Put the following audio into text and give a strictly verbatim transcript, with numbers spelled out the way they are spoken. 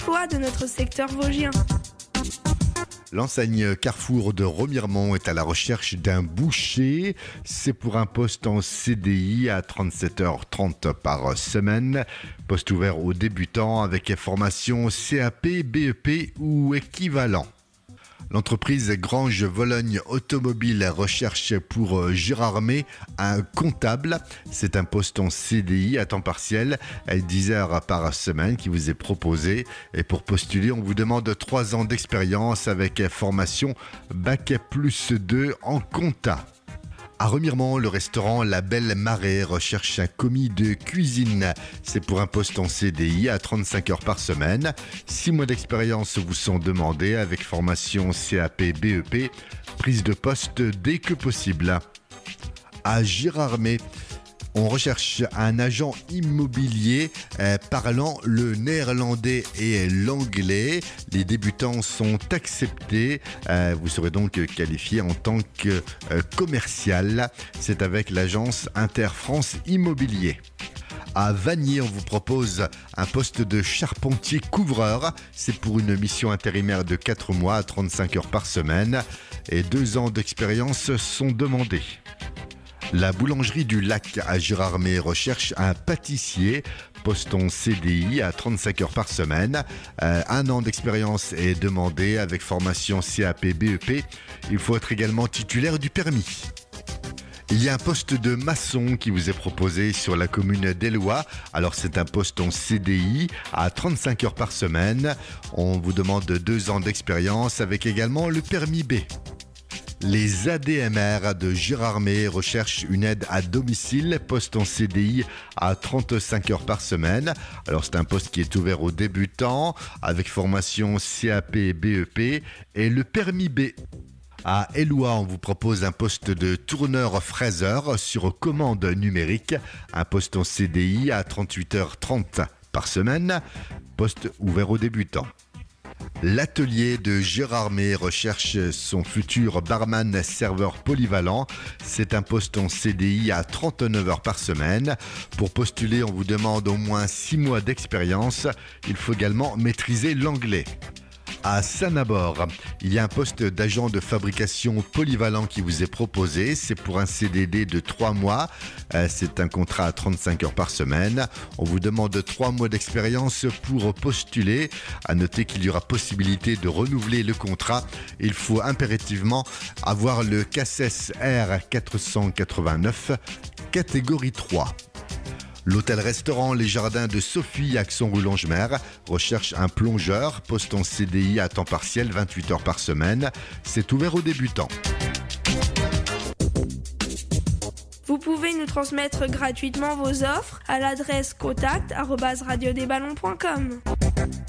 l'emploi de notre secteur vosgien. L'enseigne Carrefour de Remiremont est à la recherche d'un boucher. C'est pour un poste en C D I à trente-sept heures trente par semaine. Poste ouvert aux débutants avec formation C A P, B E P ou équivalent. L'entreprise Grange Vologne Automobile recherche pour Gérardmer un comptable. C'est un poste en C D I à temps partiel, à dix heures par semaine qui vous est proposé. Et pour postuler, on vous demande trois ans d'expérience avec formation Bac plus deux en compta. À Remiremont, le restaurant La Belle Marée recherche un commis de cuisine. C'est pour un poste en C D I à trente-cinq heures par semaine. Six mois d'expérience vous sont demandés avec formation C A P B E P, prise de poste dès que possible. À Gérardmer, on recherche un agent immobilier euh, parlant le néerlandais et l'anglais. Les débutants sont acceptés. Euh, vous serez donc qualifié en tant que euh, commercial. C'est avec l'agence Interfrance Immobilier. À Vanier, on vous propose un poste de charpentier couvreur. C'est pour une mission intérimaire de quatre mois à trente-cinq heures par semaine. Et deux ans d'expérience sont demandés. La boulangerie du Lac à Gérardmer recherche un pâtissier, poste en C D I à trente-cinq heures par semaine. Euh, un an d'expérience est demandé avec formation C A P B E P. Il faut être également titulaire du permis. Il y a un poste de maçon qui vous est proposé sur la commune d'Ellois. Alors c'est un poste en C D I à trente-cinq heures par semaine. On vous demande deux ans d'expérience avec également le permis B. Les A D M R de Gérardmer recherchent une aide à domicile, poste en C D I à trente-cinq heures par semaine. Alors c'est un poste qui est ouvert aux débutants avec formation C A P B E P et le permis B. À Ellois, on vous propose un poste de tourneur fraiseur sur commande numérique, un poste en C D I à trente-huit heures trente par semaine, poste ouvert aux débutants. L'atelier de Gérardmer recherche son futur barman serveur polyvalent. C'est un poste en C D I à trente-neuf heures par semaine. Pour postuler, on vous demande au moins six mois d'expérience. Il faut également maîtriser l'anglais. À Sanabord, il y a un poste d'agent de fabrication polyvalent qui vous est proposé. C'est pour un C D D de trois mois. Euh, c'est un contrat à trente-cinq heures par semaine. On vous demande trois mois d'expérience pour postuler. À noter qu'il y aura possibilité de renouveler le contrat. Il faut impérativement avoir le C A S S R quatre cent quatre-vingt-neuf catégorie trois. L'hôtel-restaurant Les Jardins de Sophie à Axon-Roulangemer recherche un plongeur, poste en C D I à temps partiel, vingt-huit heures par semaine. C'est ouvert aux débutants. Vous pouvez nous transmettre gratuitement vos offres à l'adresse contact arobase radio des ballons point com.